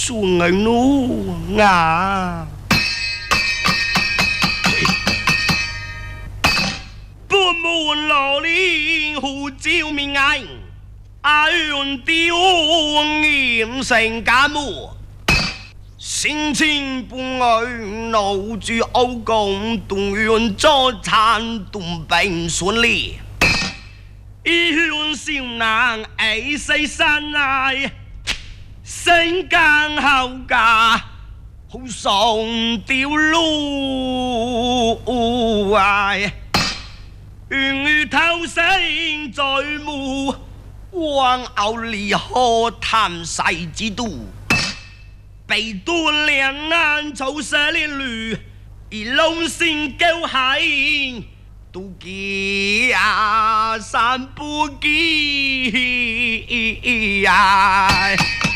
xuống người nu ngà不muốn老李胡椒面硬阿用雕nghiêm成家母心情不爱怒住歐公動員作產動並順利一輪少男愛世山愛身間後家好送掉路愛願偷生在目往後離合談世之都被多兩難走失連路而龍星高海都記啊散不記啊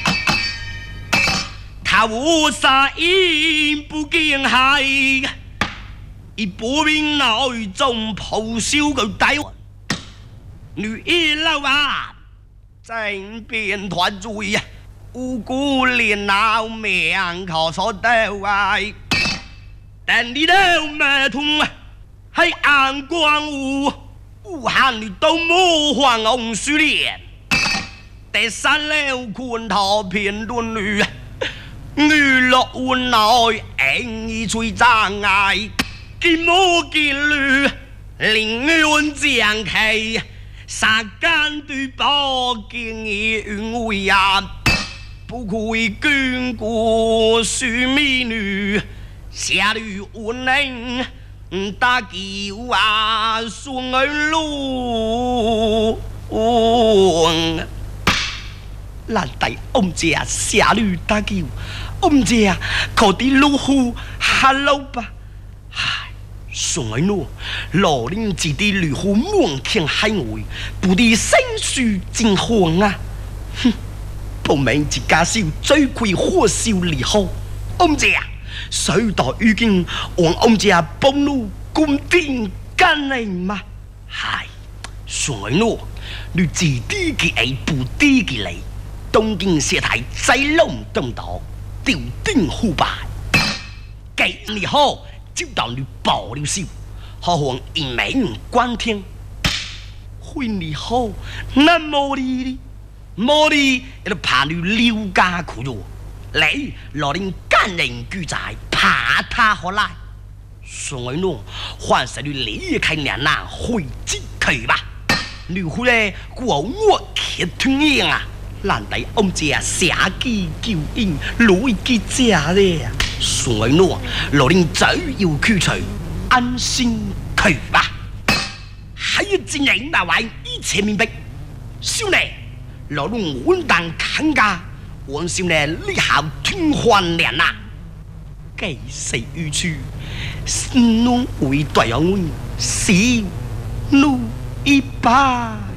他無沙因不見海而不明內中咆哮個大王女一老啊正變團罪啊無辜連鬧命可所得愛但你都沒痛喺眼光無限你都無黃紅樹連第三了困頭片段女娛樂換來硬意吹障礙見無見侶寧願將佢殺間對波見已遠會啊不愧眷顧書美女下女溫寧大叫啊送兒路難題ông già下女大叫ông già có đi lưu hù hello吧唉送兒路老人只地旅湖滿天海外不地生疏真紅啊哼報名自家少最貴火燒離後ông già水袋已經往ông già幫路公定干嚟嘛係送兒路你自地嘅愛不地嘅嚟東京社台在龍東島吊頂虎敗幾年後就當你爆了笑何況一名關天會你後那冇你冇你也都怕你溜家苦咗你老人干人居宅怕他何來所以呢還是你離開娘那回自佢吧你回來過我鐵團樣啊難得ông già寫機叫應攞機家咧所以呢老人只要驅除安心佢吧還有真人那位一切明白少年老人穩當看家我少年你好聽還連啊幾世語處是弄為對我小怒一把